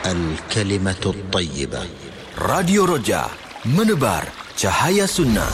الكلمة الطيبة. Radio Roja, menebar cahaya sunnah.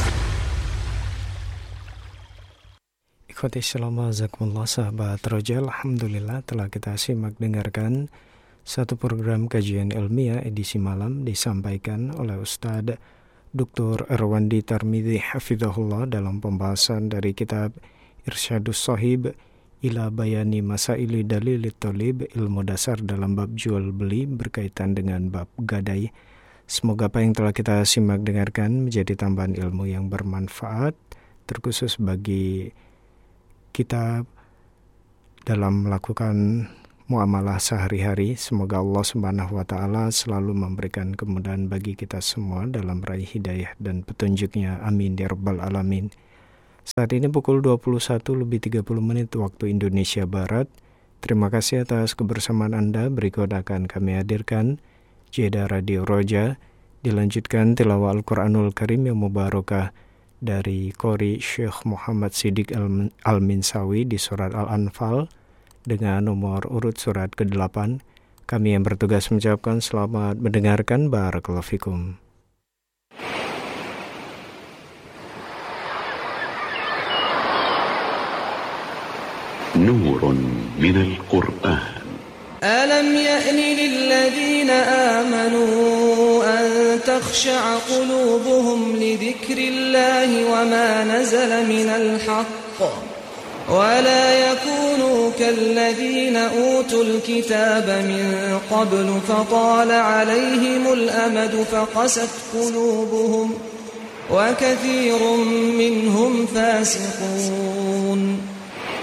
Ikhwati shalom azakumullah sahabat Roja, alhamdulillah telah kita simak dengarkan satu program kajian ilmiah edisi malam disampaikan oleh Ustadz Dr. Erwandi Tarmidhi Hafidhahullah dalam pembahasan dari kitab Irsyadus Shahib ila bayani masaili dalilit thalib, ilmu dasar dalam bab jual beli berkaitan dengan bab gadai. Semoga apa yang telah kita simak dengarkan menjadi tambahan ilmu yang bermanfaat, terkhusus bagi kita dalam melakukan muamalah sehari-hari. Semoga Allah Subhanahu wa Ta'ala selalu memberikan kemudahan bagi kita semua dalam meraih hidayah dan petunjuknya. Amin ya rabbal alamin. Saat ini pukul 21:30 waktu Indonesia Barat. Terima kasih atas kebersamaan Anda. Berikut akan kami hadirkan Jeda Radio Roja, dilanjutkan tilawah Al-Quranul Karim yang mubarakah dari Qori Syekh Muhammad Siddiq Al-Minsawi di surat Al-Anfal dengan nomor urut surat ke-8. Kami yang bertugas mengucapkan selamat mendengarkan. Barakallahu fikum. نور من القرآن. ألم يأن للذين آمنوا أن تخشع قلوبهم لذكر الله وما نزل من الحق ولا يكونوا كالذين أوتوا الكتاب من قبل فطال عليهم الأمد فقست قلوبهم وكثير منهم فاسقون.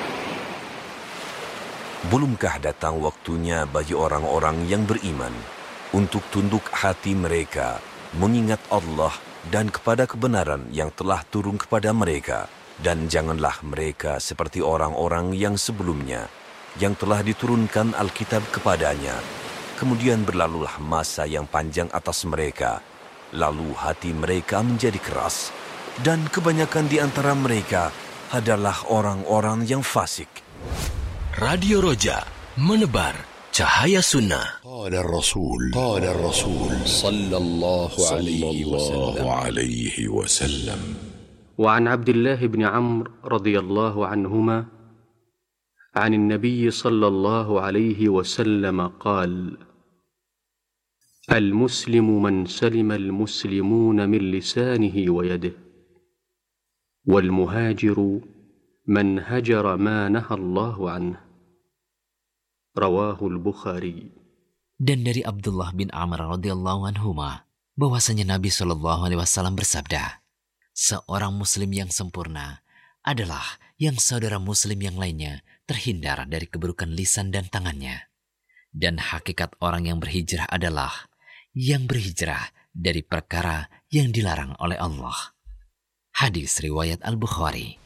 Belumkah datang waktunya bagi orang-orang yang beriman untuk tunduk hati mereka mengingat Allah dan kepada kebenaran yang telah turun kepada mereka, dan janganlah mereka seperti orang-orang yang sebelumnya yang telah diturunkan Alkitab kepadanya. Kemudian berlalulah masa yang panjang atas mereka, lalu hati mereka menjadi keras, dan kebanyakan di antara mereka adalah orang-orang yang fasik. Radio Roja, menebar cahaya sunnah. قال الرسول صلى الله عليه وسلم. وعن عبد الله بن عمرو رضي الله عنهما عن النبي صلى الله عليه وسلم قال: المسلم من سلم المسلمون من لسانه ويده، والمهاجر من هجر ما نهى الله عنه. Rawahul Bukhari. Dan dari Abdullah bin Amr radhiyallahu anhuma bahwasanya Nabi sallallahu alaihi wasallam bersabda, seorang muslim yang sempurna adalah yang saudara muslim yang lainnya terhindar dari keburukan lisan dan tangannya. Dan hakikat orang yang berhijrah adalah yang berhijrah dari perkara yang dilarang oleh Allah. Hadis riwayat Al-Bukhari.